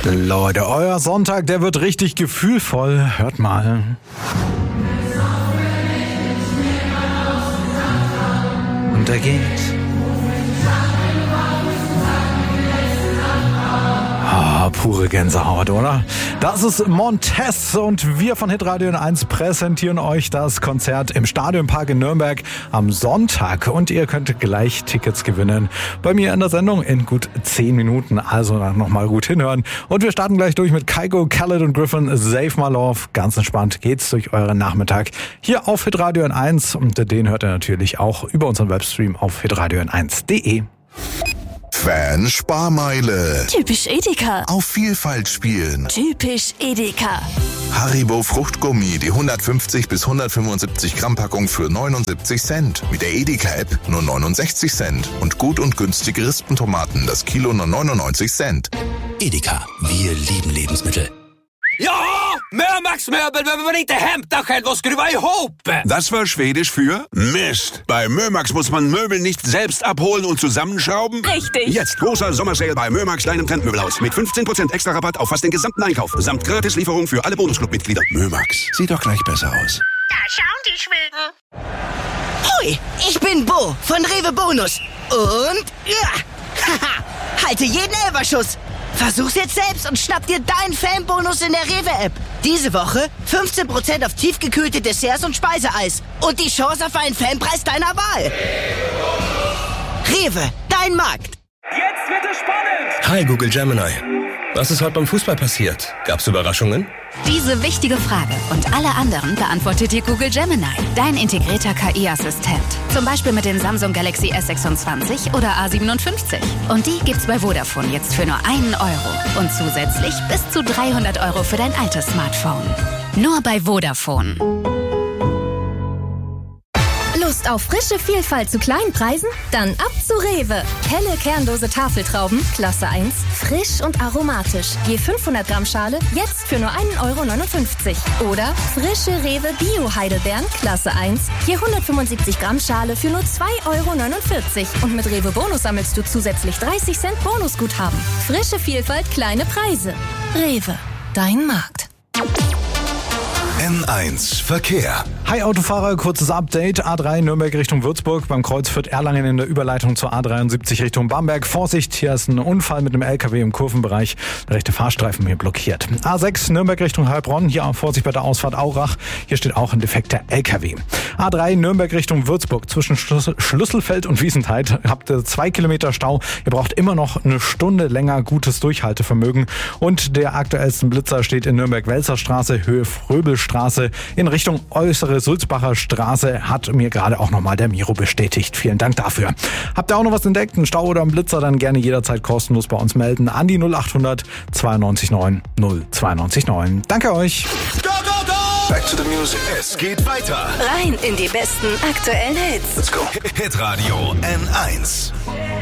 Leute, euer Sonntag, der wird richtig gefühlvoll. Hört mal. Und er geht. Pure Gänsehaut, oder? Das ist Montez und wir von Hitradio 1 präsentieren euch das Konzert im Stadionpark in Nürnberg am Sonntag. Und ihr könnt gleich Tickets gewinnen bei mir in der Sendung in gut 10 Minuten. Also nochmal gut hinhören. Und wir starten gleich durch mit Kygo, Khaled und Griffin, Save My Love. Ganz entspannt geht's durch euren Nachmittag hier auf Hitradio 1. Und den hört ihr natürlich auch über unseren Webstream auf hitradio1.de. Fan-Sparmeile. Typisch Edeka. Auf Vielfalt spielen. Typisch Edeka. Haribo Fruchtgummi, die 150 bis 175 Gramm Packung für 79 Cent. Mit der Edeka-App nur 69 Cent. Und gut und günstige Rispentomaten, das Kilo nur 99 Cent. Edeka, wir lieben Lebensmittel. Ja, Mömax-möbel behöver man inte hämta själv och skruva ihop. Das war Schwedisch für Mist. Bei Mömax muss man Möbel nicht selbst abholen und zusammenschrauben. Richtig. Jetzt großer Sommersale bei Mömax kleinem Trendmöbelhaus mit 15% extra Rabatt auf fast den gesamten Einkauf. Samt Gratislieferung für alle Bonusclub-Mitglieder. Mömax, sieht doch gleich besser aus. Da schauen die Schweden. Hoi, ich bin Bo von Rewe Bonus. Und ja, halte jeden Elferschuss. Versuch's jetzt selbst und schnapp dir deinen Fanbonus in der Rewe-App. Diese Woche 15% auf tiefgekühlte Desserts und Speiseeis. Und die Chance auf einen Fanpreis deiner Wahl. Rewe, dein Markt. Jetzt wird es spannend. Hi Google Gemini. Was ist heute beim Fußball passiert? Gab's Überraschungen? Diese wichtige Frage und alle anderen beantwortet dir Google Gemini, dein integrierter KI-Assistent. Zum Beispiel mit den Samsung Galaxy S26 oder A57. Und die gibt's bei Vodafone jetzt für nur €1 und zusätzlich bis zu 300 € für dein altes Smartphone. Nur bei Vodafone. Lust auf frische Vielfalt zu kleinen Preisen? Dann ab zu Rewe. Helle Kerndose Tafeltrauben, Klasse 1, frisch und aromatisch. Je 500 Gramm Schale, jetzt für nur €1,59 Oder frische Rewe Bio-Heidelbeeren, Klasse 1, je 175 Gramm Schale für nur €2,49 Und mit Rewe Bonus sammelst du zusätzlich 30 Cent Bonusguthaben. Frische Vielfalt, kleine Preise. Rewe, dein Markt. N1 Verkehr. Hi Autofahrer, kurzes Update. A3 Nürnberg Richtung Würzburg, beim Kreuz Fürth-Erlangen in der Überleitung zur A73 Richtung Bamberg. Vorsicht, hier ist ein Unfall mit einem LKW im Kurvenbereich. Der rechte Fahrstreifen hier blockiert. A6 Nürnberg Richtung Heilbronn, hier Vorsicht bei der Ausfahrt Aurach. Hier steht auch ein defekter LKW. A3 Nürnberg Richtung Würzburg, zwischen Schlüsselfeld und Wiesenthal habt ihr 2 Kilometer Stau. Ihr braucht immer noch eine Stunde länger gutes Durchhaltevermögen. Und der aktuellsten Blitzer steht in Nürnberg-Welser Straße, Höhe Fröbelstraße. In Richtung äußere Sulzbacher Straße hat mir gerade auch nochmal der Miro bestätigt. Vielen Dank dafür. Habt ihr auch noch was entdeckt, einen Stau oder einen Blitzer, dann gerne jederzeit kostenlos bei uns melden. An die 0800 92 9 092 9. Danke euch. Go, go, go! Back to the music. Es geht weiter. Rein in die besten aktuellen Hits. Let's go. Hitradio N1.